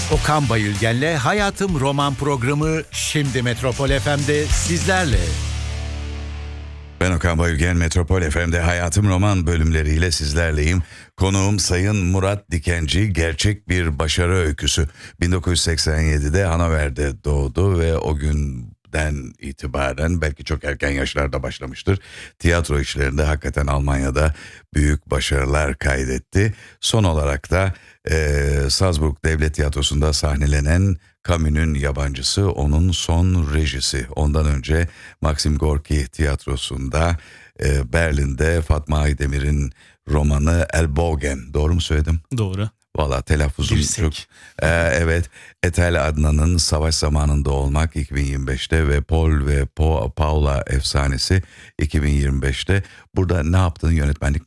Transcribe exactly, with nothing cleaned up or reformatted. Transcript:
Okan Bayülgen'le Hayatım Roman programı şimdi Metropol F M'de sizlerle. Ben Okan Bayülgen, Metropol F M'de Hayatım Roman bölümleriyle sizlerleyim. Konuğum Sayın Murat Dikenci, gerçek bir başarı öyküsü. bin dokuz yüz seksen yedide Hanover'de doğdu ve o günden itibaren, belki çok erken yaşlarda başlamıştır, tiyatro işlerinde hakikaten Almanya'da büyük başarılar kaydetti. Son olarak da e, Salzburg Devlet Tiyatrosu'nda sahnelenen Camus'un Yabancısı onun son rejisi. Ondan önce Maxim Gorki Tiyatrosu'nda, e, Berlin'de Fatma Aydemir'in romanı El Bogen. Doğru mu söyledim? Doğru. Valla telaffuzum Dirsek. çok. Ee, evet. Etel Adnan'ın Savaş Zamanında Olmak iki bin yirmi beşte ve Paul ve Po- Paula Efsanesi iki bin yirmi beşte. Burada ne yaptığını yönetmenlik